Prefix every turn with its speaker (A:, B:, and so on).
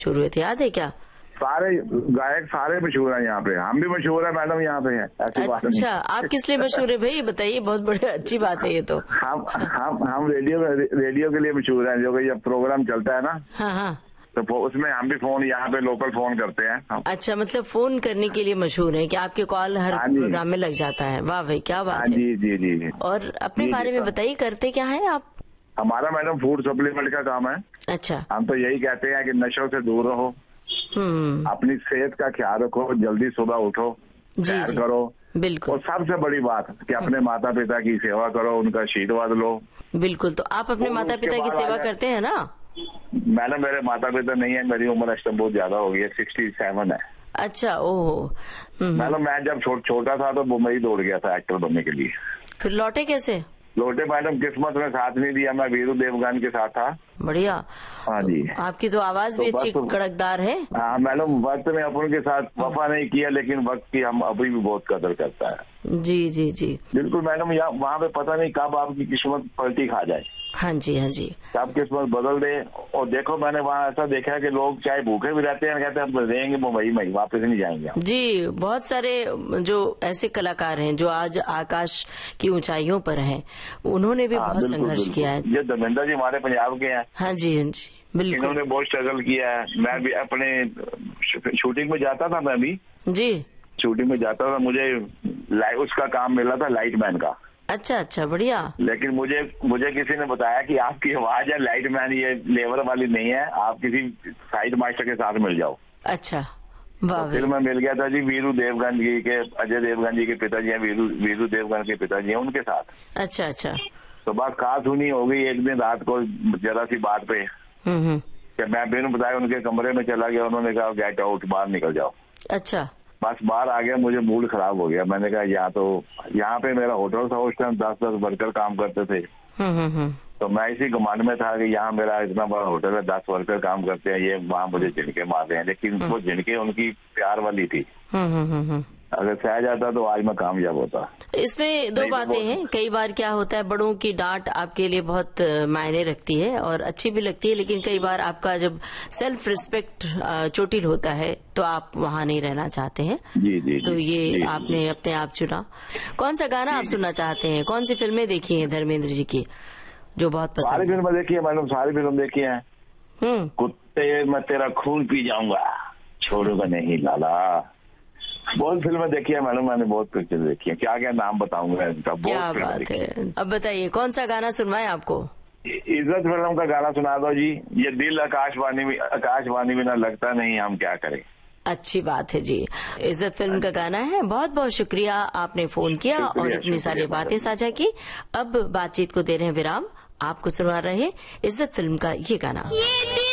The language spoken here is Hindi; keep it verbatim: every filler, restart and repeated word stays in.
A: शुरू हुए थे, याद है क्या?
B: सारे गायक सारे मशहूर हैं यहाँ पे, हम भी मशहूर है मैडम यहाँ पे है, ऐसी बात नहीं।
A: अच्छा, आप किस लिए मशहूर है भाई, ये बताइए, बहुत बड़ी अच्छी बात है ये तो।
B: हम हम हम रेडियो रेडियो के लिए मशहूर हैं, जो कि जब प्रोग्राम चलता है ना,
A: हाँ हाँ,
B: तो उसमें हम भी फोन यहाँ पे लोकल फोन करते हैं हम।
A: अच्छा, मतलब फोन करने के लिए मशहूर है कि आपके कॉल हर प्रोग्राम में लग जाता है। वाह भाई, क्या बात है।
B: जी जी जी जी।
A: और अपने
B: जी,
A: बारे
B: जी,
A: में बताइए, करते क्या है आप?
B: हमारा मैडम फूड सप्लीमेंट का काम है।
A: अच्छा।
B: हम तो यही कहते हैं कि नशों से दूर रहो,
A: हम्म,
B: अपनी सेहत का ख्याल रखो, जल्दी सुबह उठो, सैर करो,
A: बिल्कुल।
B: और सबसे बड़ी बात कि अपने माता पिता की सेवा करो, उनका आशीर्वाद लो।
A: बिल्कुल, तो आप अपने माता पिता की सेवा करते हैं ना?
B: मैडम मेरे माता पिता नहीं है, मेरी उम्र इस टाइम बहुत ज्यादा हो गई है, सिक्सटी सेवन है।
A: अच्छा, ओहो।
B: मैडम मैं जब छो, छोटा था तो मुंबई दौड़ गया था एक्टर बनने के लिए।
A: फिर लौटे कैसे?
B: लौटे मैडम किस्मत में साथ नहीं दिया, मैं वीरू देवगन के साथ था।
A: बढ़िया।
B: हाँ जी।
A: तो आपकी तो आवाज भी
B: तो
A: अच्छी कड़कदार है।
B: हाँ मैडम, वक्त ने अपन के साथ वफा नहीं किया, लेकिन वक्त की हम अभी भी बहुत कदर करता है।
A: जी जी जी,
B: बिल्कुल मैडम, यहाँ वहाँ पे पता नहीं कब आपकी किस्मत पलटी खा जाए।
A: हाँ जी हाँ जी,
B: कब किस्मत बदल दे। और देखो मैंने वहाँ ऐसा देखा है कि लोग चाहे भूखे भी रहते हैं, कहते हैं हम रहेंगे मुंबई में, वापस नहीं जाएंगे हम।
A: जी, बहुत सारे जो ऐसे कलाकार हैं जो आज आकाश की ऊंचाइयों पर हैं, उन्होंने भी
B: हाँ,
A: बहुत
B: बिल्कुल,
A: संघर्ष
B: बिल्कुल।
A: किया है।
B: ये धर्मेंद्र जी हमारे पंजाब के हैं।
A: हाँ जी हाँ जी, बिल्कुल।
B: इन्होंने बहुत स्ट्रगल किया है। मैं भी अपने शूटिंग में जाता था, मैं भी
A: जी,
B: शूटिंग में जाता था, मुझे उसका काम मिला था लाइटमैन का।
A: अच्छा अच्छा, बढ़िया।
B: लेकिन मुझे मुझे किसी ने बताया कि आपकी आवाज है लाइटमैन, ये लेबर वाली नहीं है, आप किसी साइड मास्टर के साथ मिल जाओ।
A: अच्छा, वाह।
B: तो फिर मैं मिल गया था जी वीरू देवगन जी के, अजय देवगन जी के पिताजी हैं, वीरू वीरू देवगन के पिताजी हैं, उनके साथ।
A: अच्छा अच्छा।
B: तो बस खास सुनी हो गई एक दिन रात को जरा सी बात पे,
A: हम्म,
B: कि मैं बिन बताया उनके कमरे में चला गया, उन्होंने कहा गेट आउट, बाहर निकल जाओ।
A: अच्छा।
B: बस बाहर आ गया, मुझे मूड खराब हो गया। मैंने कहा यहाँ तो यहाँ पे मेरा होटल था उस टाइम, दस दस वर्कर काम करते थे।
A: हम्म,
B: तो मैं इसी घमंड में था कि यहाँ मेरा इतना बड़ा होटल है, दस वर्कर काम करते हैं, ये वहाँ मुझे झिड़के मार रहे हैं। लेकिन वो झिड़के उनकी प्यार वाली थी।
A: हम्म,
B: अगर सह जाता तो आज मैं कामयाब होता।
A: इसमें दो बातें हैं। कई बार क्या होता है, बड़ों की डांट आपके लिए बहुत मायने रखती है और अच्छी भी लगती है, लेकिन कई बार आपका जब सेल्फ रिस्पेक्ट चोटिल होता है तो आप वहाँ नहीं रहना चाहते हैं।
B: जी जी।
A: तो ये
B: जी,
A: आपने
B: जी,
A: अपने आप चुना। कौन सा गाना आप सुनना चाहते हैं? कौन सी फिल्में देखी हैं धर्मेंद्र जी की जो बहुत पसंद?
B: सारी फिल्में देखी है मैडम, सारी फिल्म देखी है।
A: हम्म,
B: कुत्ते मैं तेरा खून पी जाऊंगा, छोड़ूंगा नहीं लाला, बहुत फिल्में देखी है मैडम, मैंने बहुत पिक्चर देखी है, क्या क्या नाम बताऊंगा इनका।
A: क्या बात है। अब बताइए कौन सा गाना सुनवाएं आपको?
B: इज्जत फिल्म का गाना सुना दो जी। ये दिल आकाशवाणी में आकाशवाणी बिना लगता नहीं, हम क्या करें।
A: अच्छी बात है जी, इज्जत फिल्म का गाना है। बहुत बहुत शुक्रिया, आपने फोन किया और इतनी सारी बातें साझा की। अब बातचीत को दे रहे हैं विराम, आपको सुना रहे इज्जत फिल्म का ये गाना।